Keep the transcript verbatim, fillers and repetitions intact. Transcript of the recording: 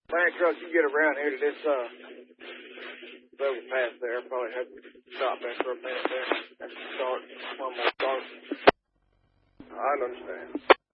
Fire truck, you get around here to this, uh, overpass there. Probably have to stop there for a minute there. Have to start one more start. I understand.